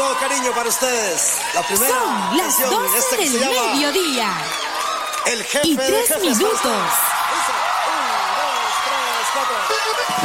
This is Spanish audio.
todo cariño para ustedes. La primera Son las canción, 12 que se del llama mediodía El Jefe y de 3 Jefes. minutos.